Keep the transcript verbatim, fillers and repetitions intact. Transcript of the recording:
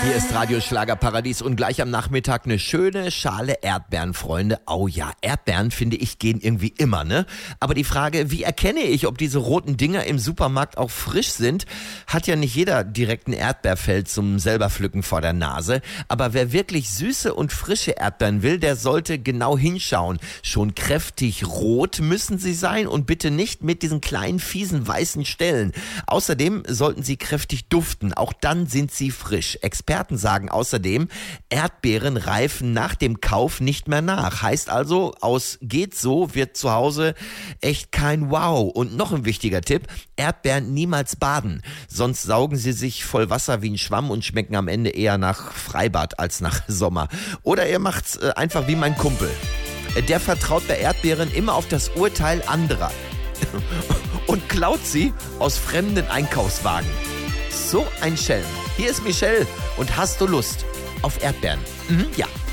Hier ist Radio Schlagerparadies und gleich am Nachmittag eine schöne Schale Erdbeeren, Freunde. Oh ja, Erdbeeren, finde ich, gehen irgendwie immer, ne? Aber die Frage, wie erkenne ich, ob diese roten Dinger im Supermarkt auch frisch sind, hat ja nicht jeder direkt ein Erdbeerfeld zum selber pflücken vor der Nase. Aber wer wirklich süße und frische Erdbeeren will, der sollte genau hinschauen. Schon kräftig rot müssen sie sein und bitte nicht mit diesen kleinen, fiesen, weißen Stellen. Außerdem sollten sie kräftig duften. Auch dann sind sie frisch. Experten sagen außerdem, Erdbeeren reifen nach dem Kauf nicht mehr nach. Heißt also, aus geht so wird zu Hause echt kein Wow. Und noch ein wichtiger Tipp, Erdbeeren niemals baden. Sonst saugen sie sich voll Wasser wie ein Schwamm und schmecken am Ende eher nach Freibad als nach Sommer. Oder ihr macht's einfach wie mein Kumpel. Der vertraut bei Erdbeeren immer auf das Urteil anderer und klaut sie aus fremden Einkaufswagen. So ein Schelm. Hier ist Michelle und hast du Lust auf Erdbeeren? Mhm, ja.